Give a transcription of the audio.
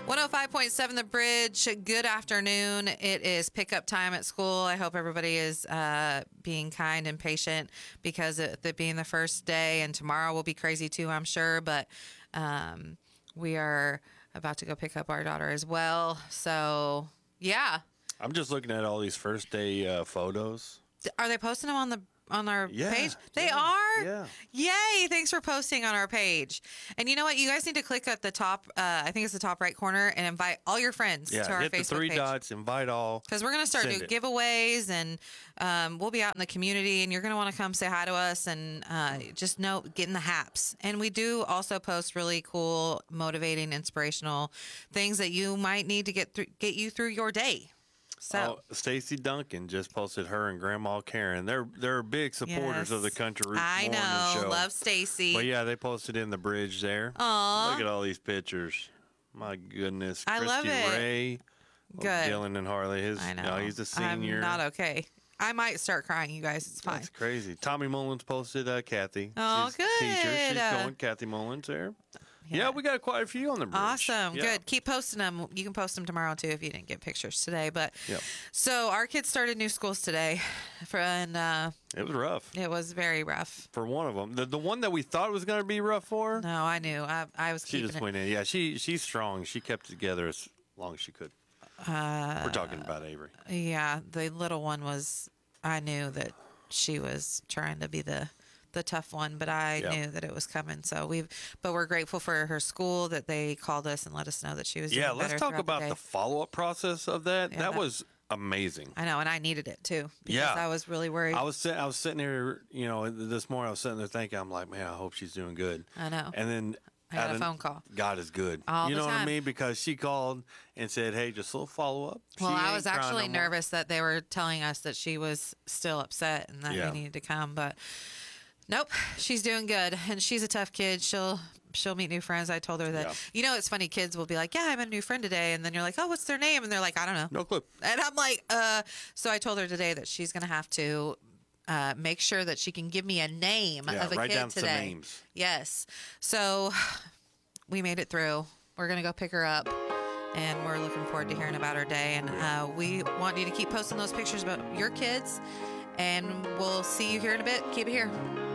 105.7 The Bridge. Good afternoon. It is pickup time at school. I hope everybody is being kind and patient because it being the first day, and tomorrow will be crazy too, I'm sure. But we are about to go pick up our daughter as well. So, yeah. I'm just looking at all these first day photos. Are they posting them on our page? They are? Yeah. Yay. Thanks for posting on our page. And you know what? You guys need to click at the top, I think it's the top right corner, and invite all your friends to our hit Facebook the three page. dots, invite all. Because we're going to start doing giveaways, and we'll be out in the community, and you're going to want to come say hi to us, and just get in the haps. And we do also post really cool, motivating, inspirational things that you might need to get you through your day. So Stacy Duncan just posted her and Grandma Karen. They're big supporters of the Country Route Morning Show. Love Stacy. But yeah, they posted in the bridge there. Aww. Look at all these pictures. My goodness. I love it. Ray. Good. Dylan and Harley. I know. He's a senior. I'm not okay. I might start crying, you guys. It's fine. That's crazy. Tommy Mullins posted Kathy. Oh, She's good. a teacher. She's going. Kathy Mullins there. Yeah, we got quite a few on the bridge. Awesome. Yeah. Good. Keep posting them. You can post them tomorrow, too, if you didn't get pictures today. But Yep. So our kids started new schools today. And it was rough. It was very rough. For one of them. The one that we thought was going to be rough for? No, I knew. I was keeping She just went in. Yeah, she's strong. She kept it together as long as she could. We're talking about Avery. Yeah, the little one was, I knew that she was trying to be the tough one, but I knew that it was coming. So we're grateful for her school that they called us and let us know that she was doing better. Let's talk about the follow-up process of that. Yeah, that was amazing. I know, and I needed it too because I was really worried. I was sitting here, this morning I was sitting there thinking, I'm like, man, I hope she's doing good. I know. And then I got a phone call. God is good. All you the know time. what I mean? Because she called and said, hey, just a little follow-up. Well, I was actually nervous that they were telling us that she was still upset and that we needed to come, but nope, she's doing good, and she's a tough kid. She'll meet new friends. I told her that. It's funny. Kids will be like, "Yeah, I met a new friend today," and then you're like, "Oh, what's their name?" And they're like, "I don't know." No clue. And I'm like, So I told her today that she's gonna have to make sure that she can give me a name of a write kid down today. Some names. Yes. So we made it through. We're gonna go pick her up. And we're looking forward to hearing about her day. And we want you to keep posting those pictures about your kids. And we'll see you here in a bit. Keep it here.